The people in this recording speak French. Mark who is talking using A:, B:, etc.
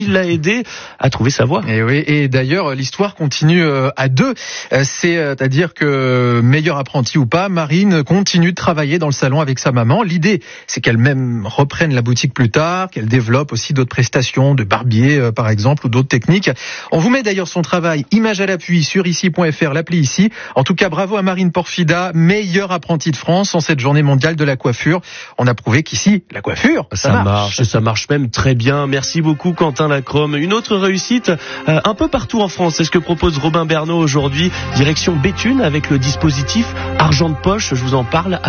A: Il l'a aidé à trouver sa voie.
B: Et oui, et d'ailleurs l'histoire continue à deux. C'est-à-dire que meilleure apprentie ou pas, Marine continue de travailler dans le salon avec sa maman. L'idée, c'est qu'elle-même reprenne la boutique plus tard, qu'elle développe aussi d'autres prestations de barbier par exemple ou d'autres techniques. On vous met d'ailleurs son travail, image à l'appui sur ici.fr, l'appli ici. En tout cas, bravo à Marine Porfida, meilleure apprentie de France en cette journée mondiale de la coiffure. On a prouvé qu'ici, la coiffure, ça marche.
A: Ça marche même très bien. Merci beaucoup Quentin Lacrome. Une autre réussite un peu partout en France, c'est ce que propose Robin Bernot aujourd'hui. Direction Béthune avec le dispositif Argent de poche, je vous en parle.